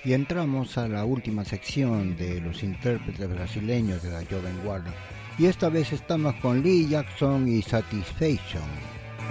Y entramos a la última sección de los intérpretes brasileños de la Jovem Guarda. Y esta vez estamos con Lee Jackson y Satisfaction.